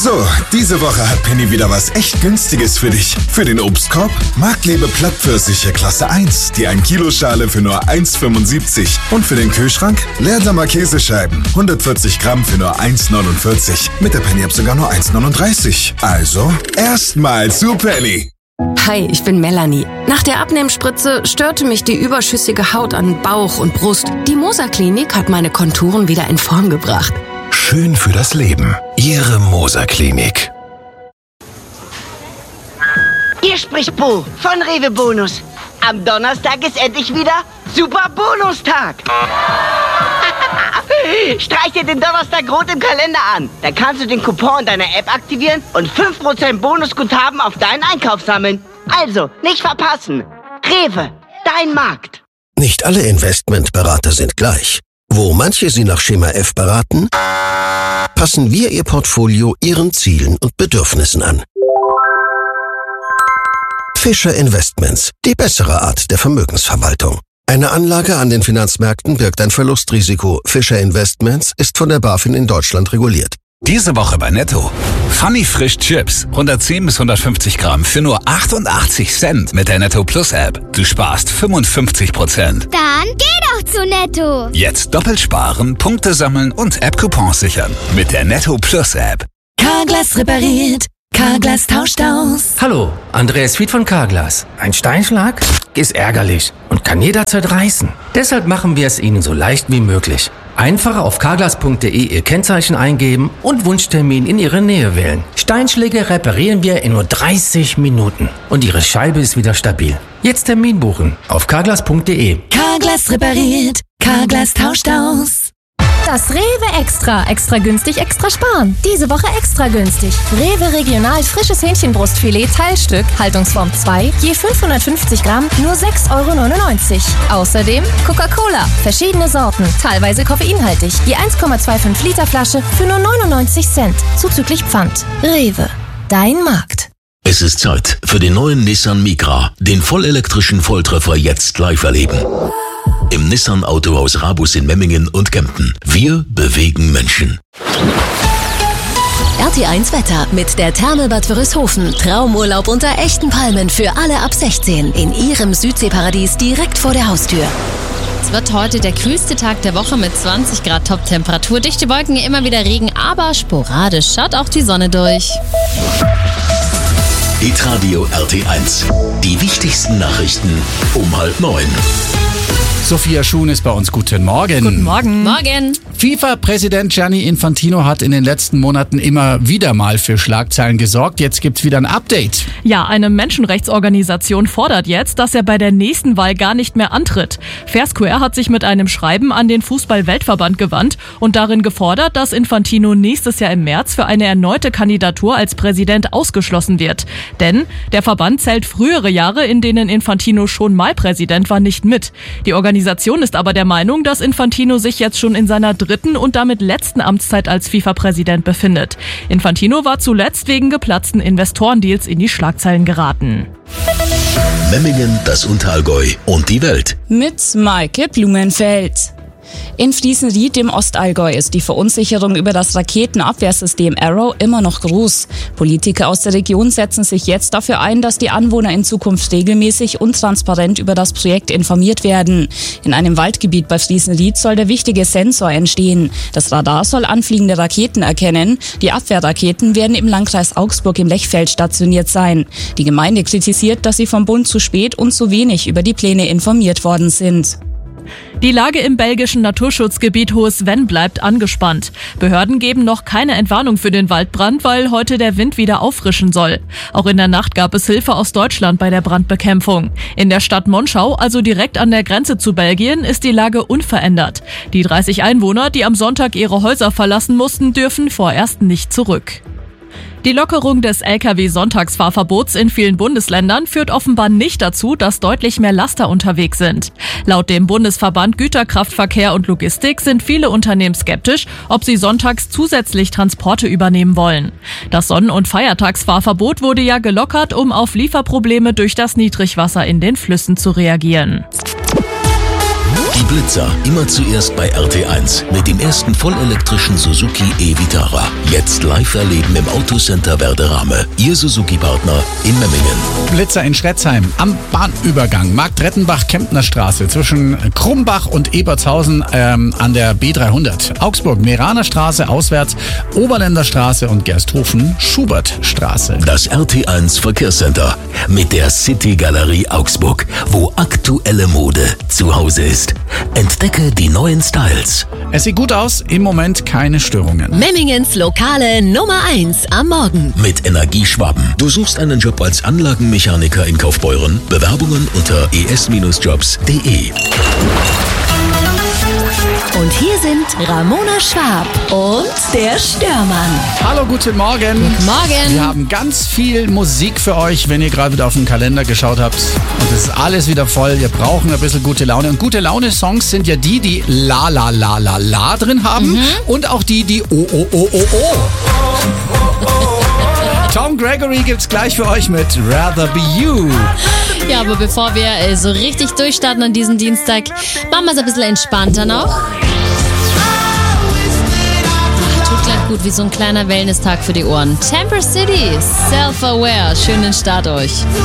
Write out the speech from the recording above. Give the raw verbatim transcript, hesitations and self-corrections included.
So, diese Woche hat Penny wieder was echt Günstiges für dich. Für den Obstkorb Marktlebe Plattpfirsiche Klasse eins, die ein Kilo Schale für nur eins Komma fünfundsiebzig. Und für den Kühlschrank Leerdammer Käsescheiben, hundertvierzig Gramm für nur eins Komma neunundvierzig. Mit der Penny-App sogar nur eins Komma neununddreißig. Also, erstmal zu Penny. Hi, ich bin Melanie. Nach der Abnehmspritze störte mich die überschüssige Haut an Bauch und Brust. Die Moser Klinik hat meine Konturen wieder in Form gebracht. Schön für das Leben. Ihre Moser Klinik. Hier spricht Bo von Rewe Bonus. Am Donnerstag ist endlich wieder Super Bonustag. Streich dir den Donnerstag rot im Kalender an. Dann kannst du den Coupon in deiner App aktivieren und fünf Prozent Bonusguthaben auf deinen Einkauf sammeln. Also, nicht verpassen. Rewe, dein Markt. Nicht alle Investmentberater sind gleich. Wo manche Sie nach Schema F beraten, passen wir Ihr Portfolio Ihren Zielen und Bedürfnissen an. Fischer Investments, die bessere Art der Vermögensverwaltung. Eine Anlage an den Finanzmärkten birgt ein Verlustrisiko. Fischer Investments ist von der BaFin in Deutschland reguliert. Diese Woche bei Netto. Funny Frisch Chips. hundertzehn bis hundertfünfzig Gramm für nur achtundachtzig Cent mit der Netto Plus App. Du sparst fünfundfünfzig Prozent. Dann geh doch zu Netto. Jetzt doppelt sparen, Punkte sammeln und App-Coupons sichern. Mit der Netto Plus App. Carglass repariert. Carglass tauscht aus. Hallo, Andreas Fied von Carglass. Ein Steinschlag ist ärgerlich und kann jederzeit reißen. Deshalb machen wir es Ihnen so leicht wie möglich. Einfach auf carglass punkt de Ihr Kennzeichen eingeben und Wunschtermin in Ihre Nähe wählen. Steinschläge reparieren wir in nur dreißig Minuten und Ihre Scheibe ist wieder stabil. Jetzt Termin buchen auf carglass punkt de. Carglass repariert. Carglass tauscht aus. Das Rewe Extra. Extra günstig, extra sparen. Diese Woche extra günstig. Rewe Regional frisches Hähnchenbrustfilet Teilstück, Haltungsform zwei, je fünfhundertfünfzig Gramm, nur sechs Euro neunundneunzig. Außerdem Coca-Cola, verschiedene Sorten, teilweise koffeinhaltig, je eins Komma fünfundzwanzig Liter Flasche für nur neunundneunzig Cent, zuzüglich Pfand. Rewe, dein Markt. Es ist Zeit für den neuen Nissan Micra, den vollelektrischen Volltreffer jetzt live erleben. Im Nissan Autohaus Rabus in Memmingen und Kempten. Wir bewegen Menschen. R T eins Wetter mit der Therme Bad Wörishofen. Traumurlaub unter echten Palmen für alle ab sechzehn. In Ihrem Südseeparadies direkt vor der Haustür. Es wird heute der kühlste Tag der Woche mit zwanzig Grad Top-Temperatur. Dichte Wolken, immer wieder Regen, aber sporadisch schaut auch die Sonne durch. Hitradio R T eins. Die wichtigsten Nachrichten um halb neun. Sophia Schuhn ist bei uns. Guten Morgen. Guten Morgen. Morgen. FIFA-Präsident Gianni Infantino hat in den letzten Monaten immer wieder mal für Schlagzeilen gesorgt. Jetzt gibt's wieder ein Update. Ja, eine Menschenrechtsorganisation fordert jetzt, dass er bei der nächsten Wahl gar nicht mehr antritt. Foursquare hat sich mit einem Schreiben an den Fußball-Weltverband gewandt und darin gefordert, dass Infantino nächstes Jahr im März für eine erneute Kandidatur als Präsident ausgeschlossen wird. Denn der Verband zählt frühere Jahre, in denen Infantino schon mal Präsident war, nicht mit. Die Organisation ist aber der Meinung, dass Infantino sich jetzt schon in seiner dritten und damit letzten Amtszeit als FIFA-Präsident befindet. Infantino war zuletzt wegen geplatzten Investorendeals in die Schlagzeilen geraten. Memmingen, das Unterallgäu und die Welt. Mit Maike Blumenfeld. In Friesenried im Ostallgäu ist die Verunsicherung über das Raketenabwehrsystem Arrow immer noch groß. Politiker aus der Region setzen sich jetzt dafür ein, dass die Anwohner in Zukunft regelmäßig und transparent über das Projekt informiert werden. In einem Waldgebiet bei Friesenried soll der wichtige Sensor entstehen. Das Radar soll anfliegende Raketen erkennen. Die Abwehrraketen werden im Landkreis Augsburg im Lechfeld stationiert sein. Die Gemeinde kritisiert, dass sie vom Bund zu spät und zu wenig über die Pläne informiert worden sind. Die Lage im belgischen Naturschutzgebiet Hohes Venn bleibt angespannt. Behörden geben noch keine Entwarnung für den Waldbrand, weil heute der Wind wieder auffrischen soll. Auch in der Nacht gab es Hilfe aus Deutschland bei der Brandbekämpfung. In der Stadt Monschau, also direkt an der Grenze zu Belgien, ist die Lage unverändert. Die dreißig Einwohner, die am Sonntag ihre Häuser verlassen mussten, dürfen vorerst nicht zurück. Die Lockerung des L K W-Sonntagsfahrverbots in vielen Bundesländern führt offenbar nicht dazu, dass deutlich mehr Laster unterwegs sind. Laut dem Bundesverband Güterkraftverkehr und Logistik sind viele Unternehmen skeptisch, ob sie sonntags zusätzlich Transporte übernehmen wollen. Das Sonnen- und Feiertagsfahrverbot wurde ja gelockert, um auf Lieferprobleme durch das Niedrigwasser in den Flüssen zu reagieren. Die Blitzer, immer zuerst bei R T eins mit dem ersten vollelektrischen Suzuki e-Vitara. Jetzt live erleben im Autocenter Werderame. Ihr Suzuki-Partner in Memmingen. Blitzer in Schretzheim am Bahnübergang Marktrettenbach-Kemptner Straße zwischen Krumbach und Ebertshausen ähm, an der B dreihundert. Augsburg, Meraner Straße auswärts, Oberländer Straße und Gersthofen-Schubert-Straße. Das R T eins Verkehrscenter mit der City Galerie Augsburg, wo aktuelle Mode zu Hause ist. Entdecke die neuen Styles. Es sieht gut aus, im Moment keine Störungen. Memmingens lokale Nummer eins am Morgen. Mit Energieschwaben. Du suchst einen Job als Anlagenmechaniker in Kaufbeuren? Bewerbungen unter e s jobs punkt de. Und hier sind Ramona Schwab und der Störmann. Hallo, guten Morgen. Guten Morgen. Wir haben ganz viel Musik für euch, wenn ihr gerade wieder auf den Kalender geschaut habt. Und es ist alles wieder voll. Wir brauchen ein bisschen gute Laune. Und gute Laune-Songs sind ja die, die La La La La La drin haben. Mhm. Und auch die, die Oh Oh Oh Oh Oh. Tom Gregory gibt's gleich für euch mit Rather Be You. Ja, aber bevor wir äh, so richtig durchstarten an diesem Dienstag, machen wir es ein bisschen entspannter noch. Tut gleich gut, wie so ein kleiner Wellness-Tag für die Ohren. Temper City, Self-Aware, schönen Start euch.